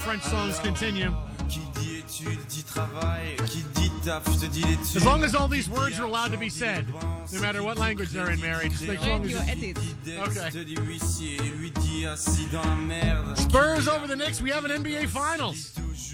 French songs continue. As long as all these words are allowed to be said, no matter what language they're in, Mary. Just make sure. Okay. Spurs over the Knicks. We have an NBA Finals.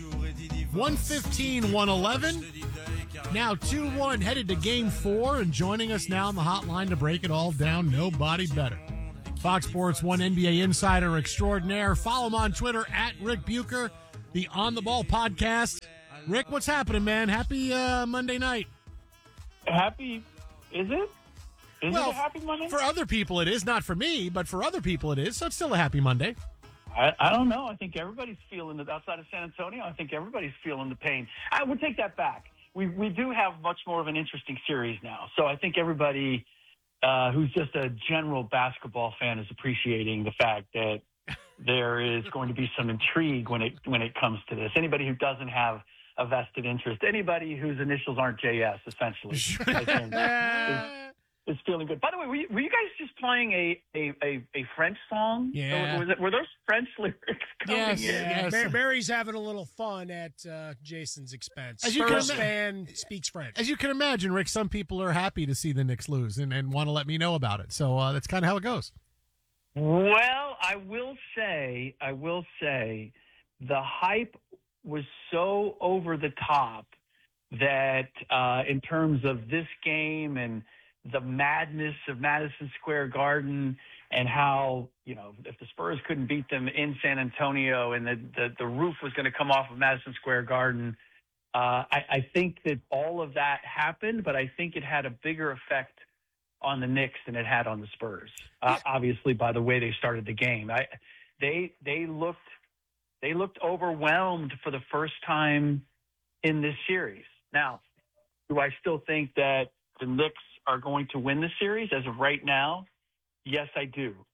115-111. Now 2-1 headed to Game 4. And joining us now on the hotline to break it all down, nobody better. Fox Sports 1 NBA insider extraordinaire. Follow him on Twitter at Rick Bucher, the On the Ball podcast. Rick, what's happening, man? Happy Monday night. Happy, is it? Is it a happy Monday? For other people it is. Not for me, but for other people it is. So it's still a happy Monday. I don't know. I think everybody's feeling it outside of San Antonio. I think everybody's feeling the pain. I would take that back. We do have much more of an interesting series now. So I think everybody who's just a general basketball fan is appreciating the fact that there is going to be some intrigue when it comes to this. Anybody who doesn't have a vested interest, anybody whose initials aren't JS, essentially, I think, is feeling good. By the way, were you guys just playing a French song? Yeah. Were those French lyrics coming in? Yes. Mary's having a little fun at Jason's expense. As you can fan speaks French. As you can imagine, Rick, some people are happy to see the Knicks lose and want to let me know about it. So that's kind of how it goes. Well, I will say, the hype was so over the top that in terms of this game and the madness of Madison Square Garden and how, if the Spurs couldn't beat them in San Antonio and the roof was going to come off of Madison Square Garden, I think that all of that happened, but I think it had a bigger effect on the Knicks than it had on the Spurs. Obviously, by the way they started the game, they looked overwhelmed for the first time in this series. Now, do I still think that the Knicks are going to win the series as of right now? Yes, I do.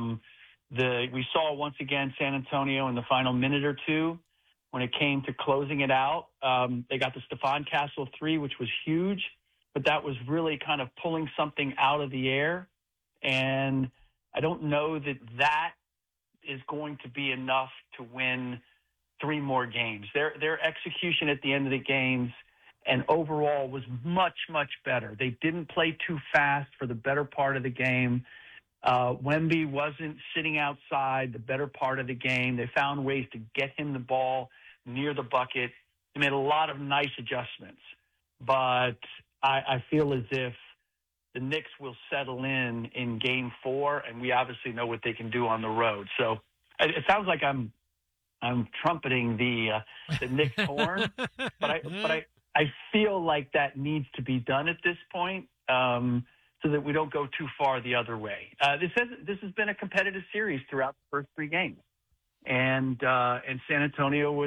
We saw once again San Antonio in the final minute or two when it came to closing it out. They got the Stephon Castle 3, which was huge, but that was really kind of pulling something out of the air. And I don't know that is going to be enough to win 3 more games. Their execution at the end of the games and overall was much, much better. They didn't play too fast for the better part of the game. Wemby wasn't sitting outside the better part of the game. They found ways to get him the ball near the bucket. They made a lot of nice adjustments. But I feel as if the Knicks will settle in Game 4, and we obviously know what they can do on the road. So it sounds like I'm trumpeting the Knicks horn, but I feel like that needs to be done at this point so that we don't go too far the other way. This has been a competitive series throughout the first 3 games, and San Antonio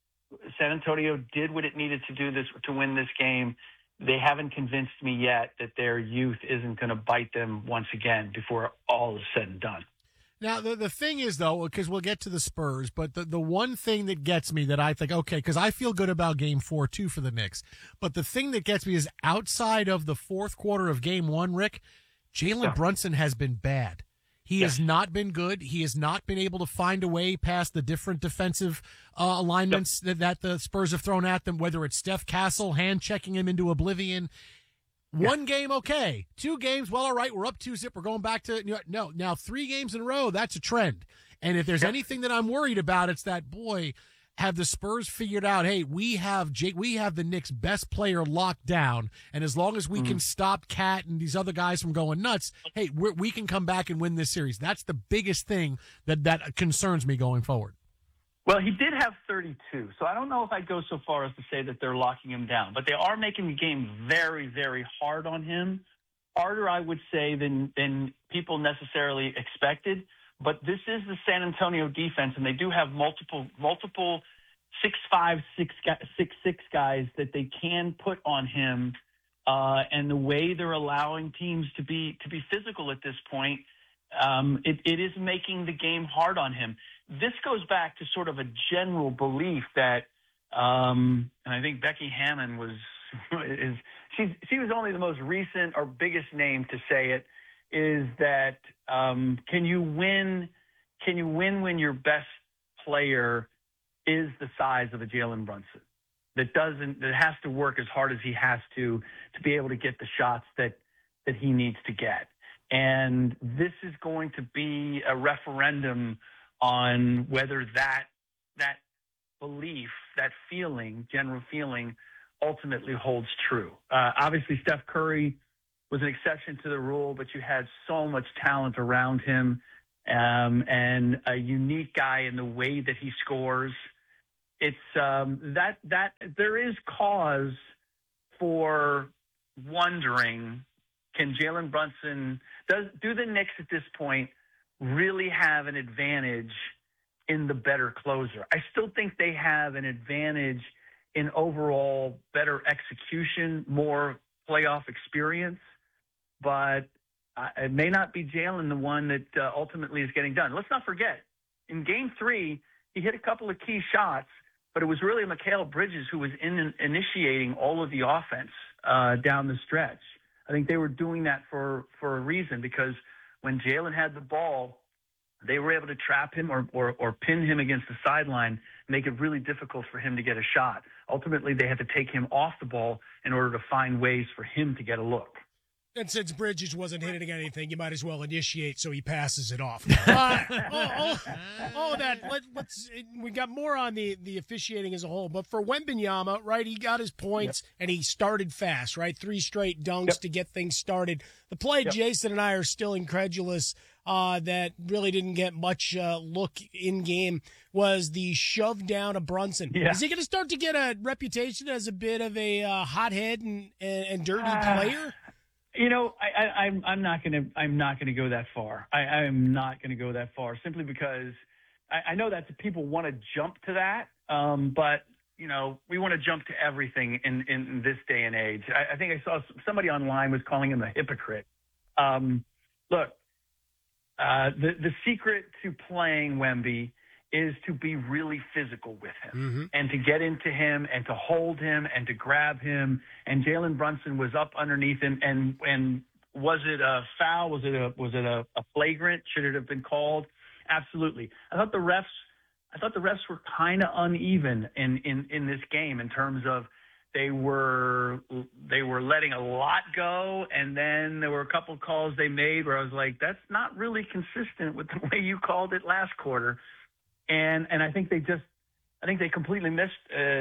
did what it needed to do to win this game. They haven't convinced me yet that their youth isn't going to bite them once again before all is said and done. Now, the thing is, though, because we'll get to the Spurs, but the one thing that gets me that I think, okay, because I feel good about Game 4, too, for the Knicks, but the thing that gets me is outside of the fourth quarter of Game 1, Rick, Jalen Brunson has been bad. He has not been good. He has not been able to find a way past the different defensive alignments that the Spurs have thrown at them, whether it's Steph Castle hand-checking him into oblivion. One game, okay. 2 games, well, all right, we're up 2-0. We're going back to no. Now 3 games in a row, that's a trend. And if there's anything that I'm worried about, it's that, boy, have the Spurs figured out, hey, we have the Knicks' best player locked down, and as long as we can stop Cat and these other guys from going nuts, hey, we can come back and win this series. That's the biggest thing that concerns me going forward. Well, he did have 32, so I don't know if I'd go so far as to say that they're locking him down. But they are making the game very, very hard on him. Harder, I would say, than people necessarily expected. But this is the San Antonio defense, and they do have multiple 6'5", 6'6" guys that they can put on him. And the way they're allowing teams to be physical at this point, it is making the game hard on him. This goes back to sort of a general belief that, and I think Becky Hammon she was only the most recent or biggest name to say it, is that can you win when your best player is the size of a Jalen Brunson. That has to work as hard as he has to be able to get the shots that he needs to get. And this is going to be a referendum on whether that belief, that feeling, general feeling, ultimately holds true. Obviously, Steph Curry was an exception to the rule, but you had so much talent around him, and a unique guy in the way that he scores. It's that there is cause for wondering, can Jalen Brunson, do the Knicks at this point really have an advantage in the better closer? I still think they have an advantage in overall better execution, more playoff experience, but it may not be Jalen the one that ultimately is getting done. Let's not forget, in Game 3, he hit a couple of key shots, but it was really Mikal Bridges who was initiating all of the offense down the stretch. I think they were doing that for a reason, because when Jalen had the ball, they were able to trap him or pin him against the sideline, make it really difficult for him to get a shot. Ultimately, they had to take him off the ball in order to find ways for him to get a look. And since Bridges wasn't hitting anything, you might as well initiate so he passes it off. All that. We got more on the officiating as a whole. But for Wembanyama, right, he got his points, and he started fast, right? 3 straight dunks to get things started. The play, Jason and I are still incredulous that really didn't get much look in game was the shove down of Brunson. Yeah. Is he going to start to get a reputation as a bit of a hothead and dirty player? You know, I'm not gonna go that far. I'm not gonna go that far simply because I know that people want to jump to that, but you know, we want to jump to everything in this day and age. I think I saw somebody online was calling him a hypocrite. Look, the secret to playing Wemby is to be really physical with him and to get into him and to hold him and to grab him. And Jalen Brunson was up underneath him. And was it a foul? Was it a flagrant? Should it have been called? Absolutely. I thought the refs were kind of uneven in this game in terms of they were letting a lot go, and then there were a couple of calls they made where I was like, that's not really consistent with the way you called it last quarter. And I think they completely missed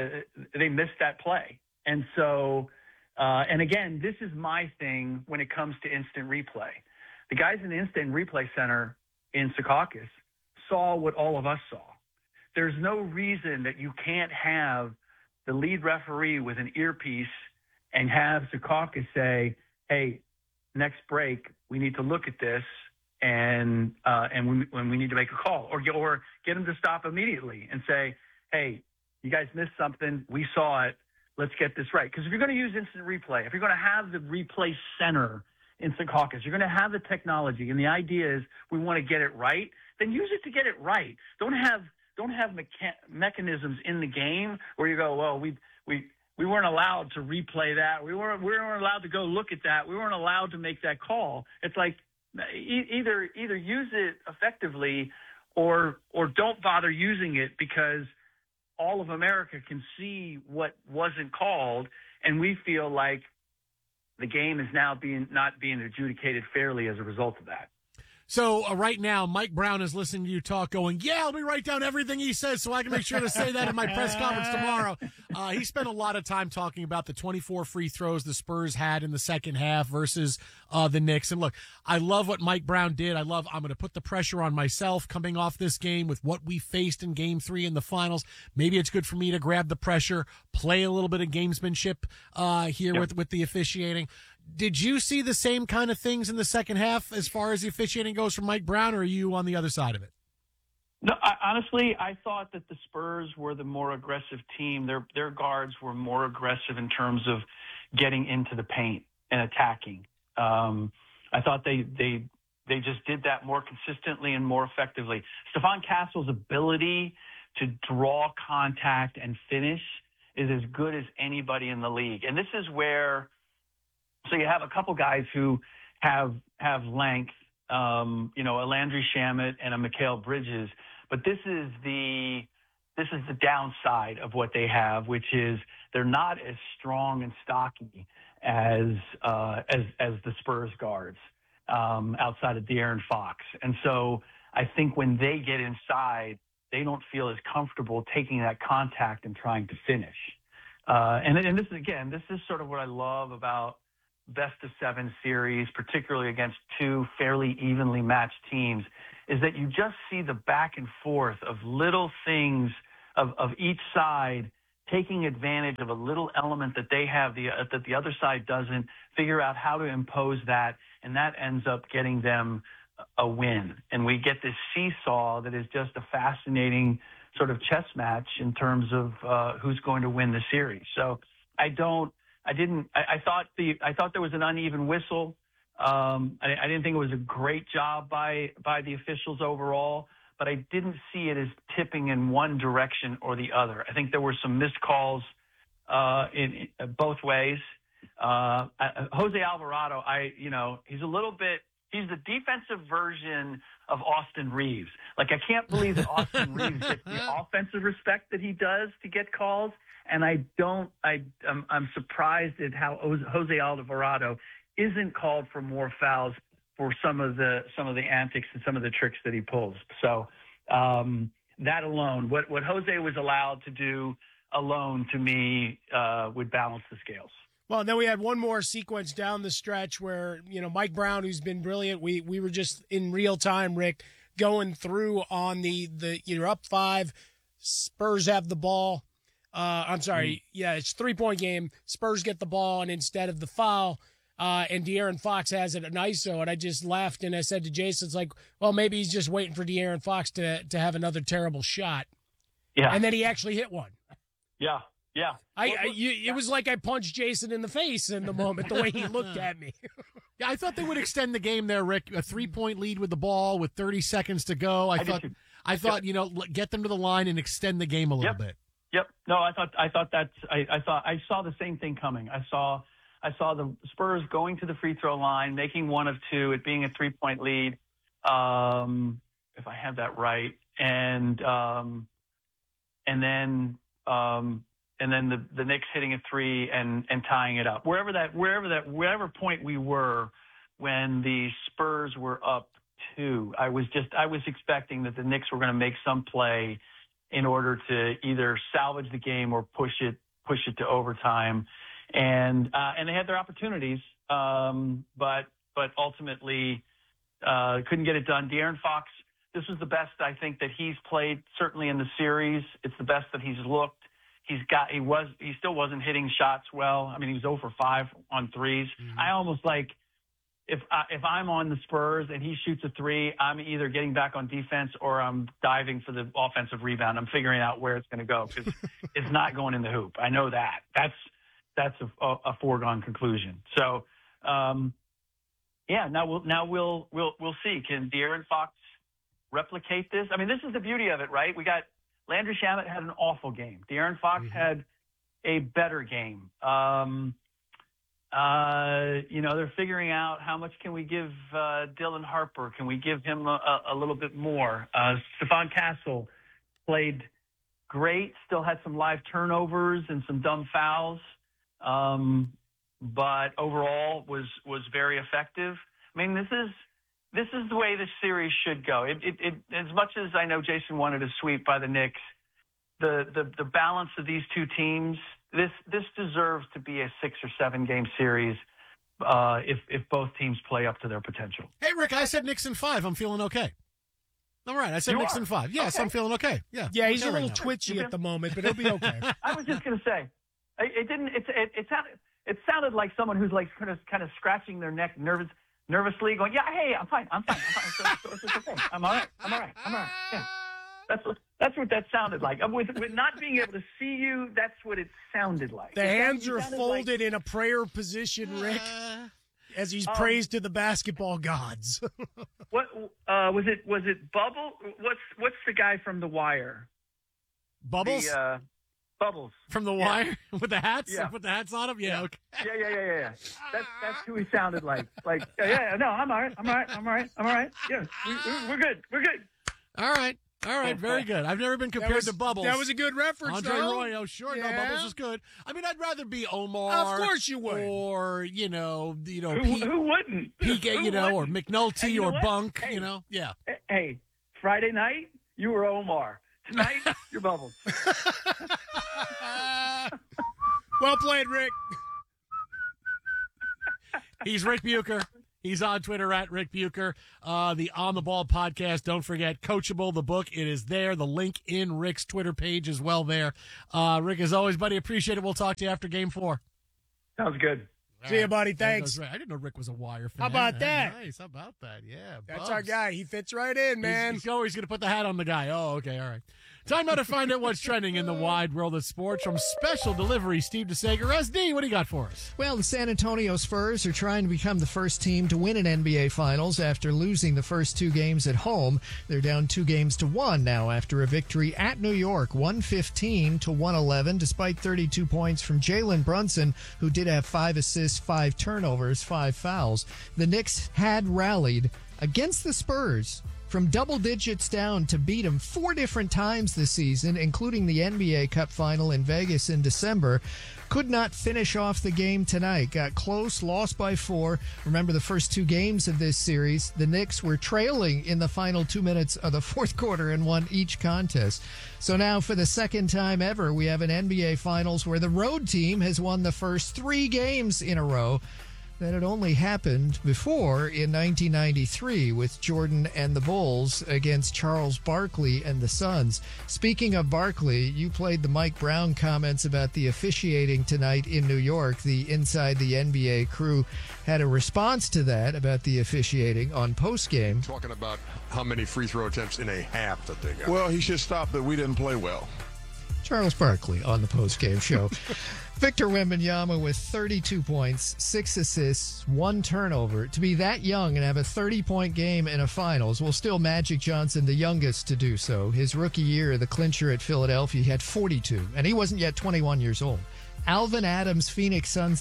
that play. And so, and again, this is my thing when it comes to instant replay. The guys in the instant replay center in Secaucus saw what all of us saw. There's no reason that you can't have the lead referee with an earpiece and have Secaucus say, hey, next break, we need to look at this. And when we need to make a call, or get them to stop immediately and say, hey, you guys missed something. We saw it. Let's get this right. Because if you're going to use instant replay, if you're going to have the replay center in Secaucus, you're going to have the technology, and the idea is we want to get it right, then use it to get it right. Don't have mechanisms in the game where you go, well, we weren't allowed to replay that. We weren't allowed to go look at that. We weren't allowed to make that call. It's like, either use it effectively or don't bother using it, because all of America can see what wasn't called, and we feel like the game is now not being adjudicated fairly as a result of that. So right now, Mike Brown is listening to you talk, going, yeah, let me write down everything he says so I can make sure to say that in my press conference tomorrow. He spent a lot of time talking about the 24 free throws the Spurs had in the second half versus the Knicks. And look, I love what Mike Brown did. I'm going to put the pressure on myself coming off this game with what we faced in Game 3 in the finals. Maybe it's good for me to grab the pressure, play a little bit of gamesmanship here with the officiating. Did you see the same kind of things in the second half as far as the officiating goes from Mike Brown, or are you on the other side of it? No, honestly, I thought that the Spurs were the more aggressive team. Their guards were more aggressive in terms of getting into the paint and attacking. I thought they just did that more consistently and more effectively. Stephon Castle's ability to draw contact and finish is as good as anybody in the league. And this is where, so you have a couple guys who have length, a Landry Shamet and a Mikal Bridges, but this is the this is the downside of what they have, which is they're not as strong and stocky as the Spurs guards outside of De'Aaron Fox. And so I think when they get inside, they don't feel as comfortable taking that contact and trying to finish. And this is sort of what I love about best of 7 series, particularly against two fairly evenly matched teams, is that you just see the back and forth of little things of each side taking advantage of a little element that they have that the other side doesn't, figure out how to impose that, and that ends up getting them a win. And we get this seesaw that is just a fascinating sort of chess match in terms of who's going to win the series. So I thought there was an uneven whistle. I didn't think it was a great job by the officials overall, but I didn't see it as tipping in one direction or the other. I think there were some missed calls in both ways. Jose Alvarado, he's the defensive version of Austin Reeves. Like, I can't believe that Austin Reeves gets the offensive respect that he does to get calls. And I'm surprised at how Jose Alvarado isn't called for more fouls for some of the antics and some of the tricks that he pulls. So that alone, what Jose was allowed to do alone, to me, would balance the scales. Well, then we had one more sequence down the stretch where, Mike Brown, who's been brilliant, we were just in real time, Rick, going through on the you're up 5, Spurs have the ball. I'm sorry. Yeah, it's 3-point game. Spurs get the ball, and instead of the foul, and De'Aaron Fox has it an ISO, and I just laughed, and I said to Jason, it's like, well, maybe he's just waiting for De'Aaron Fox to have another terrible shot. Yeah. And then he actually hit one. Yeah. Yeah. It was like I punched Jason in the face in the moment, the way he looked at me. Yeah, I thought they would extend the game there, Rick. A 3-point lead with the ball with 30 seconds to go. I thought, get them to the line and extend the game a little bit. Yep. No, I saw the same thing coming. I saw the Spurs going to the free throw line, making 1 of 2, it being a 3-point lead, if I have that right, and then the Knicks hitting a 3 and tying it up. Wherever point we were when the Spurs were up 2, I was expecting that the Knicks were going to make some play in order to either salvage the game or push it to overtime. And they had their opportunities, but ultimately couldn't get it done. De'Aaron Fox, this was the best I think that he's played, certainly in the series. It's the best that he's looked. He still wasn't hitting shots well. I mean, he was 0 for 5 on threes. Mm-hmm. I almost like, if I'm on the Spurs and he shoots a 3, I'm either getting back on defense or I'm diving for the offensive rebound. I'm figuring out where it's going to go because it's not going in the hoop. I know that. That's a foregone conclusion. So, now we'll see. Can De'Aaron Fox replicate this? I mean, this is the beauty of it, right? We got Landry Shamet had an awful game. De'Aaron Fox had a better game. They're figuring out how much can we give Dylan Harper? Can we give him a little bit more? Stephon Castle played great, still had some live turnovers and some dumb fouls, but overall was very effective. I mean, this is the way this series should go. It as much as I know Jason wanted a sweep by the Knicks, the balance of these two teams, this deserves to be a 6 or 7 game series if both teams play up to their potential. Hey, Rick, I said Knicks in 5. I'm feeling okay. All right, I said Knicks in 5. Yes, okay. I'm feeling okay. Yeah, he's a little twitchy at the moment, but he'll be okay. I was just going to say, it sounded like someone who's like kind of scratching their neck nervously, going, "Yeah, hey, I'm fine. So it's okay. I'm all right. Yeah. That's what that sounded like. With not being able to see you, that's what it sounded like. The hands are folded in a prayer position, Rick, as he's praised to the basketball gods. What was it? Was it Bubble? What's the guy from The Wire? Bubbles. Bubbles from The Wire with the hats. Yeah. Put the hats on him. Yeah. Okay. Yeah. That's who he sounded like. No, I'm all right. Yeah, we're good. All right. All right, very good. I've never been compared to Bubbles. That was a good reference, Andre though. Arroyo, sure. Yeah. No, Bubbles is good. I mean, I'd rather be Omar. Of course you would. Or, Who Pete, wouldn't? Pete, or McNulty Hey, you know or what? Bunk, Hey. Yeah. Hey, Friday night, you were Omar. Tonight, you're Bubbles. Well played, Rick. He's Rick Bucher. He's on Twitter at Rick Bucher. The On the Ball podcast. Don't forget Coachable, the book. It is there. The link in Rick's Twitter page as well there. Rick, as always, buddy, appreciate it. We'll talk to you after Game 4. Sounds good. See you, buddy. Thanks. I didn't know Rick was a Wire fan. How about that? Nice. How about that? Yeah. That's Bubs. our guy. He fits right in, man. He's always going to put the hat on the guy. Oh, okay. All right. Time now to find out what's trending in the wide world of sports from Special Delivery, Steve DeSager. SD, what do you got for us? Well, the San Antonio Spurs are trying to become the first team to win an NBA Finals after losing the first two games at home. They're down 2-1 now after a victory at New York, 115-111, despite 32 points from Jalen Brunson, who did have 5 assists, 5 turnovers, 5 fouls. The Knicks had rallied against the Spurs from double digits down to beat them 4 different times this season, including the NBA Cup final in Vegas in December. Could not finish off the game tonight. Got close, lost by 4. Remember the first 2 games of this series, the Knicks were trailing in the final 2 minutes of the fourth quarter and won each contest. So now for the second time ever, we have an NBA Finals where the road team has won the first 3 games in a row. That had only happened before in 1993 with Jordan and the Bulls against Charles Barkley and the Suns. Speaking of Barkley, you played the Mike Brown comments about the officiating tonight in New York. The Inside the NBA crew had a response to that about the officiating on postgame. Talking about how many free throw attempts in a half that they got. Well, he should stop that we didn't play well. Charles Barkley on the postgame show. Victor Wembanyama with 32 points, 6 assists, 1 turnover. To be that young and have a 30-point game in a finals, well, still Magic Johnson, the youngest to do so. His rookie year, the clincher at Philadelphia, he had 42, and he wasn't yet 21 years old. Alvin Adams, Phoenix Suns,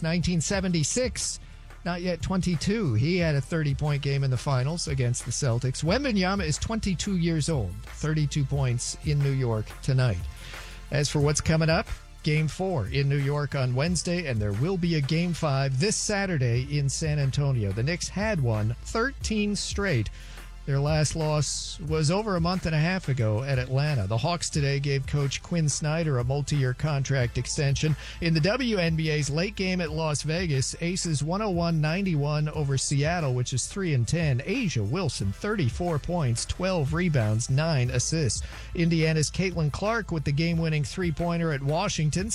1976, not yet 22. He had a 30-point game in the finals against the Celtics. Wembanyama is 22 years old, 32 points in New York tonight. As for what's coming up, Game 4 in New York on Wednesday, and there will be a Game 5 this Saturday in San Antonio. The Knicks had won 13 straight. Their last loss was over a month and a half ago at Atlanta. The Hawks today gave Coach Quinn Snyder a multi-year contract extension. In the WNBA's late game at Las Vegas, Aces 101-91 over Seattle, which is 3-10. Asia Wilson, 34 points, 12 rebounds, 9 assists. Indiana's Caitlin Clark with the game-winning three-pointer at Washington,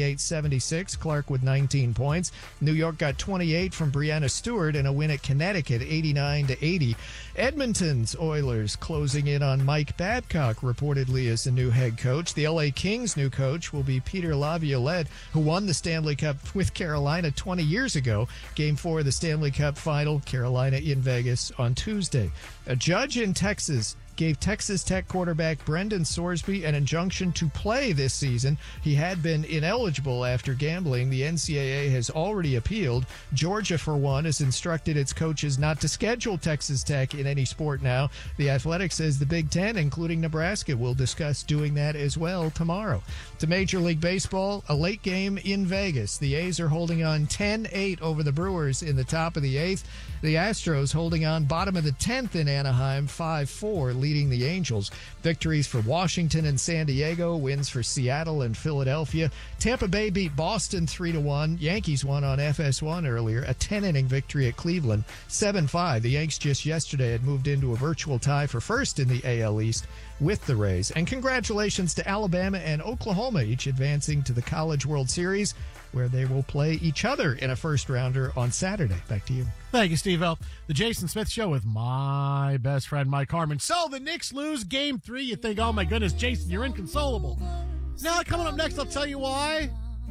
78-76. Clark with 19 points. New York got 28 from Breanna Stewart in a win at Connecticut, 89-80. Edmonton's Oilers closing in on Mike Babcock, reportedly as the new head coach. The LA Kings' new coach will be Peter Laviolette, who won the Stanley Cup with Carolina 20 years ago. Game 4 of the Stanley Cup final, Carolina in Vegas on Tuesday. A judge in Texas gave Texas Tech quarterback Brendan Sorsby an injunction to play this season. He had been ineligible after gambling. The NCAA has already appealed. Georgia, for one, has instructed its coaches not to schedule Texas Tech in any sport now. The Athletic says the Big Ten, including Nebraska, will discuss doing that as well tomorrow. To Major League Baseball, a late game in Vegas. The A's are holding on 10-8 over the Brewers in the top of the 8th. The Astros holding on bottom of the 10th in Anaheim, 5-4, leading the Angels. Victories for Washington and San Diego, wins for Seattle and Philadelphia. Tampa Bay beat Boston 3-1. Yankees won on FS1 earlier, a 10-inning victory at Cleveland, 7-5. The Yanks just yesterday had moved into a virtual tie for first in the AL East with the Rays. And congratulations to Alabama and Oklahoma, each advancing to the College World Series, where they will play each other in a first-rounder on Saturday. Back to you. Thank you, Steve-O. The Jason Smith Show with my best friend, Mike Harmon. So the Knicks lose Game 3. You think, oh, my goodness, Jason, you're inconsolable. Now, coming up next, I'll tell you why.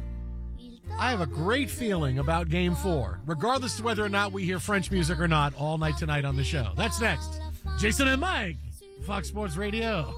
I have a great feeling about Game 4, regardless of whether or not we hear French music or not, all night tonight on the show. That's next. Jason and Mike, Fox Sports Radio.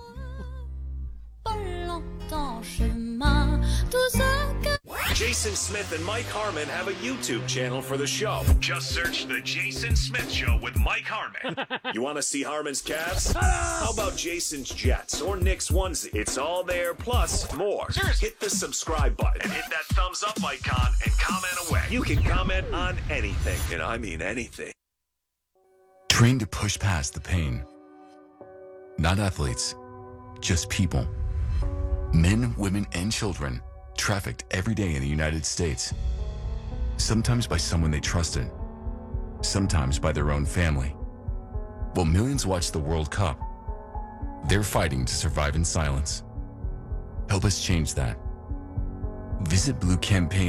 Jason Smith and Mike Harmon have a YouTube channel for the show. Just search The Jason Smith Show with Mike Harmon. You want to see Harmon's Cavs? How about Jason's Jets or Nick's onesie? It's all there, plus more. Hit the subscribe button and hit that thumbs up icon and comment away. You can comment on anything, and I mean anything. Trained to push past the pain. Not athletes, just people. Men, women, and children trafficked every day in the United States. Sometimes by someone they trusted, sometimes by their own family. While millions watch the World Cup, they're fighting to survive in silence. Help us change that. Visit Blue Campaign.